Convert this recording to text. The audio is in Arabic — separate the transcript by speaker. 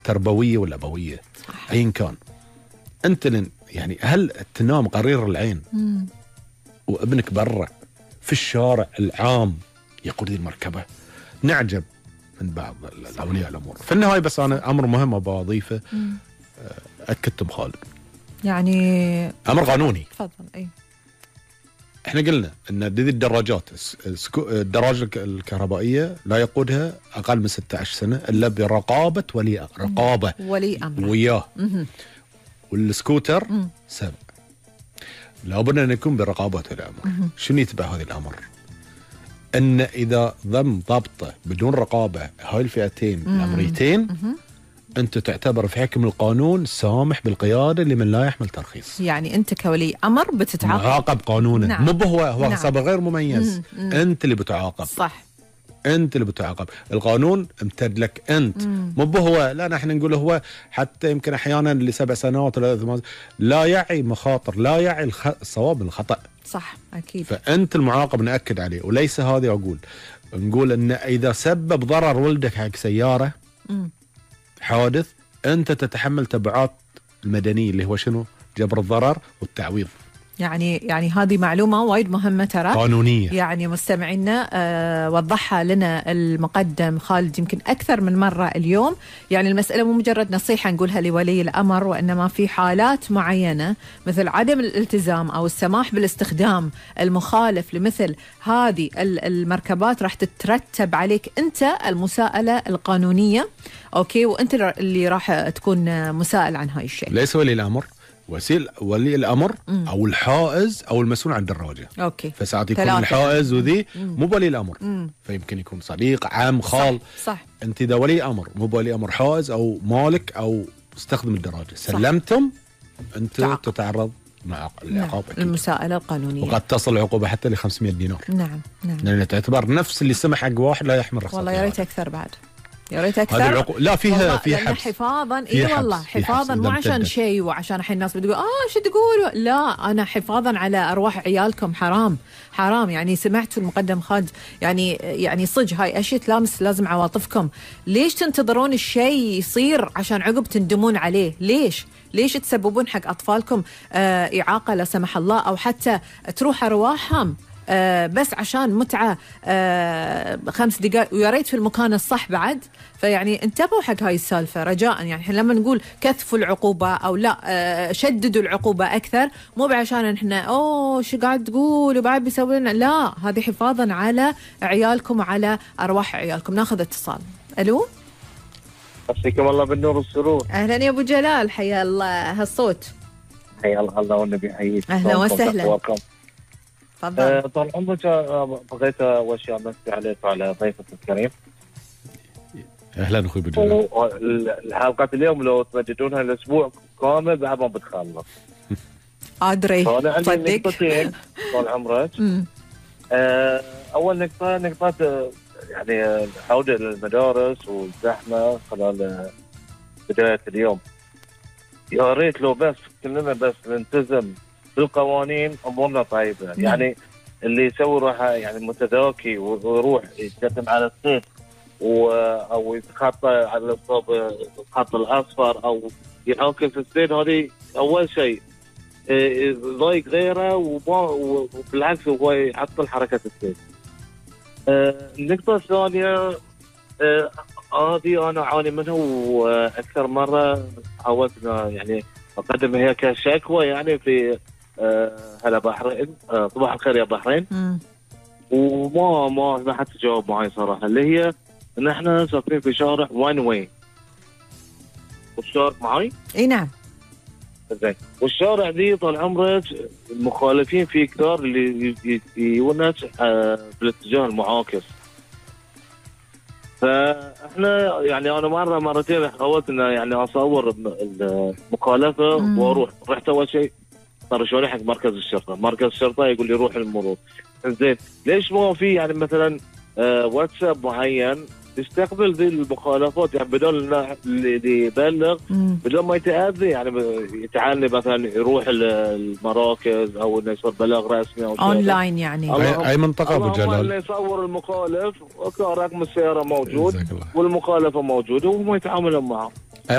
Speaker 1: تربويه ولا ابويه ايا كان، انت يعني هل تنام قرير العين وابنك برا في الشارع العام يقود المركبه؟ نعجب من بعض اولياء الامور. في النهايه بس انا امر مهم ابغى اضيفه، اكدت خالد،
Speaker 2: يعني
Speaker 1: امر قانوني.
Speaker 2: تفضل. اي
Speaker 1: احنا قلنا ان هذه الدراجات، الدراجه الكهربائيه لا يقودها اقل من 16 سنه الا برقابه ولي
Speaker 2: امر
Speaker 1: وياه. والسكوتر 7. لابد ان يكون برقابه ولي امر. شنو يتبع هذا الامر؟ ان اذا ضم ضبطه بدون رقابه هاي الفئتين الامريتين، انت تعتبر في حكم القانون سامح بالقياده لمن لا يحمل ترخيص.
Speaker 2: يعني انت كولي امر بتتعاقب،
Speaker 1: معاقب قانونا.
Speaker 2: نعم.
Speaker 1: مو هو
Speaker 2: نعم.
Speaker 1: صبر غير مميز. انت اللي بتعاقب.
Speaker 2: صح،
Speaker 1: انت اللي بتعاقب. القانون امتد لك انت. مو هو، لا نحن نقول هو حتى يمكن احيانا ل7 سنوات ولا 8 لا يعي مخاطر، لا يعي الصواب من الخطا.
Speaker 2: صح اكيد.
Speaker 1: فانت المعاقب ناكد عليه. وليس هذه اقول، نقول ان اذا سبب ضرر ولدك حق سياره حادث، انت تتحمل تبعات المدنيه اللي هو شنو؟ جبر الضرر والتعويض.
Speaker 2: يعني هذه معلومة وايد مهمة ترى،
Speaker 1: قانونية.
Speaker 2: يعني مستمعينا وضحها لنا المقدم خالد يمكن أكثر من مرة اليوم. يعني المسألة مو مجرد نصيحة نقولها لولي الأمر، وإنما في حالات معينة مثل عدم الالتزام أو السماح بالاستخدام المخالف لمثل هذه المركبات راح تترتب عليك أنت المساءلة القانونية. أوكي، وأنت اللي راح تكون مسائل عن هاي الشيء.
Speaker 1: ليس ولي الأمر، ولي الامر او الحائز او المسؤول عن الدراجه.
Speaker 2: اوكي،
Speaker 1: فساعات يكون الحائز وذي مو ولي الامر، فيمكن يكون صديق عم خال.
Speaker 2: صح.
Speaker 1: انت اذا ولي امر مو ولي امر، حائز او مالك او تستخدم الدراجه، سلمتم انت تتعرض للعقاب.
Speaker 2: المساءله القانونيه،
Speaker 1: وقد تصل العقوبه حتى ل 500 دينار.
Speaker 2: نعم.
Speaker 1: لان تعتبر نفس اللي سمح حق واحد لا يحمل رخصه.
Speaker 2: والله يا ريت اكثر بعد، يا ريت اكثر.
Speaker 1: لا فيها حبس
Speaker 2: حفاظا. اي والله حفاظا، مو عشان شيء وعشان الحين الناس بتقول شو تقولوا. لا، انا حفاظا على ارواح عيالكم. حرام يعني. سمعتوا المقدم خالد، يعني صج هاي اشياء تلامس لازم عواطفكم. ليش تنتظرون الشيء يصير عشان عقب تندمون عليه؟ ليش تسببون حق اطفالكم اعاقه لا سمح الله، او حتى تروح ارواحهم بس عشان متعة 5 دقائق، ويا ريت في المكان الصح بعد. فيعني انتبهوا حق هاي السالفة رجاء. يعني لما نقول كثفوا العقوبة أو لا شددوا العقوبة أكثر، مو بعشان احنا شو قاعد تقول وبعد بيسوي لنا، لا، هذه حفاظا على عيالكم وعلى أرواح عيالكم. ناخذ اتصال. ألو،
Speaker 3: مساكم الله بالنور والسرور.
Speaker 2: أهلا يا أبو جلال، حيا الله هالصوت.
Speaker 3: حيا الله والنبي حييك.
Speaker 2: أهلا وسهلا. تفضل.
Speaker 3: طال عمرك، بغيت اول شيء امسي عليك وعلى ضيفك الكريم.
Speaker 1: اهلا اخوي بجلال.
Speaker 3: الحلقات اليوم لو تمددونها الاسبوع كامل بعد ما بتخلص.
Speaker 2: ادري.
Speaker 3: انا عندي نقطتين طال عمرك. اول نقطة يعني العودة للمدارس والزحمة خلال بداية اليوم. يا ريت لو بس كلنا بس نلتزم بالقوانين امورنا طيبه. يعني اللي يسوي روحه يعني متذاكي ويروح يقدم على الصيد او يتخطى على الخط الاصفر او يعاكس الصيد، هذه اول شيء يضايق غيره وبالعكس هو يعطل حركه الصيد. النقطه الثانيه هذه انا اعاني منها، واكثر مره حاولت يعني اقدم هي كشكوى يعني في هلا بحرين. صباح الخير يا بحرين. وما ما حد تجاوب معي صراحه، اللي هي ان احنا ساكنين في شارع وان واي. والشارع معي؟
Speaker 2: اي نعم.
Speaker 3: زين. والشارع دي طال عمرك المخالفين فيه كثار اللي يونس بالاتجاه المعاكس. فاحنا يعني انا مرتين حاولت ان يعني اصور المخالفه واروح. رحت اول شيء طرشوني حق مركز الشرطه يقول لي روح المرور. زين، ليش ما في يعني مثلا واتساب معين يستقبل ذي المخالفات، يعني بدون اللي يبلغ بدون ما يتاذي، يعني يتعلم مثلا يروح المراكز او انه يصير بلاغ رسمي او
Speaker 2: اونلاين. يعني
Speaker 1: اي منطقه ابو جلال
Speaker 3: اللي يصور المخالف رقم السياره موجود والمخالفه موجوده وهم يتعاملون معه.